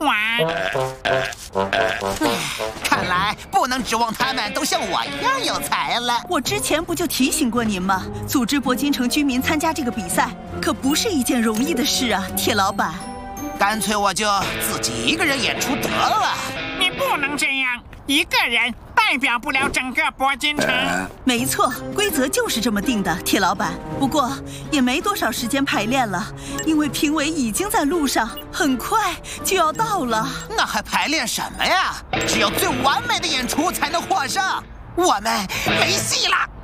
看来不能指望他们都像我一样有才了。 我之前不就提醒过您吗？组织铂金城居民参加这个比赛，可不是一件容易的事啊，铁老板。 干脆我就自己一个人演出得了。 你不能这样，一个人代表不了整个铂金城。 没错，规则就是这么定的，铁老板。不过也没多少时间排练了，因为评委已经在路上，很快就要到了。 那还排练什么呀？只有最完美的演出才能获胜。我们没戏了。